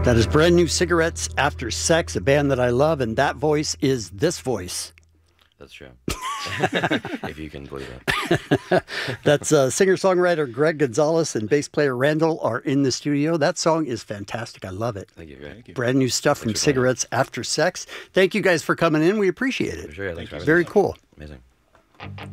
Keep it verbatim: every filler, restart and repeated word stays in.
That is Brand New Cigarettes After Sex, a band that I love, and that voice is this voice. That's true. If you can believe it. That's uh, singer-songwriter Greg Gonzalez and bass player Randall are in the studio. That song is fantastic. I love it. Thank you. Thank you. Brand new stuff Thanks from for Cigarettes After Sex. Thank you guys for coming in. We appreciate it. For sure. Yeah, thanks for having Very us. cool. Amazing.